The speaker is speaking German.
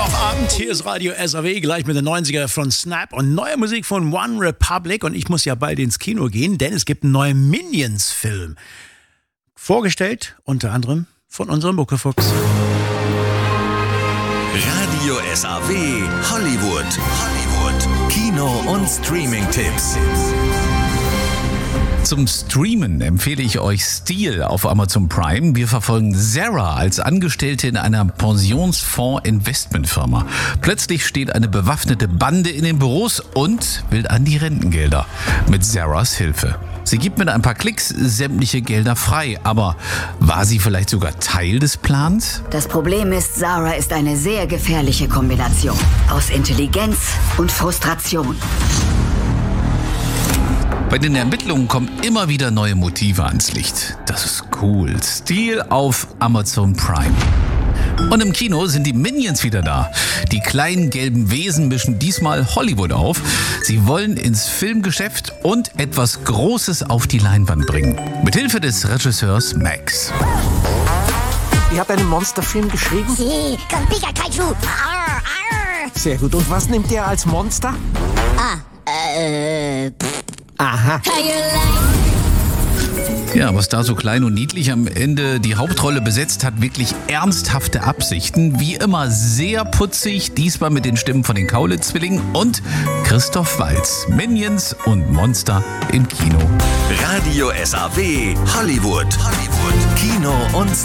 Mittwochabend, hier ist Radio SAW, gleich mit der 90er von Snap und neue Musik von One Republic. Und ich muss ja bald ins Kino gehen, denn es gibt einen neuen Minions-Film. Vorgestellt unter anderem von unserem Muckefuchs. Radio SAW Hollywood. Kino- und Streaming-Tipps. Zum Streamen empfehle ich euch Steel auf Amazon Prime. Wir verfolgen Sarah als Angestellte in einer Pensionsfonds-Investmentfirma. Plötzlich steht eine bewaffnete Bande in den Büros und will an die Rentengelder. Mit Sarahs Hilfe. Sie gibt mit ein paar Klicks sämtliche Gelder frei. Aber war sie vielleicht sogar Teil des Plans? Das Problem ist, Sarah ist eine sehr gefährliche Kombination aus Intelligenz und Frustration. Bei den Ermittlungen kommen immer wieder neue Motive ans Licht. Das ist cool. Steel auf Amazon Prime. Und im Kino sind die Minions wieder da. Die kleinen gelben Wesen mischen diesmal Hollywood auf. Sie wollen ins Filmgeschäft und etwas Großes auf die Leinwand bringen. Mithilfe des Regisseurs Max. Ihr habt einen Monsterfilm geschrieben? Con Pika Kaiju. Arr, arr. Sehr gut. Und was nimmt ihr als Monster? Aha. Ja, was da so klein und niedlich am Ende die Hauptrolle besetzt hat, wirklich ernsthafte Absichten. Wie immer sehr putzig, diesmal mit den Stimmen von den Kaulitz-Zwillingen und Christoph Waltz. Minions und Monster im Kino. Radio SAW Hollywood. Kino- und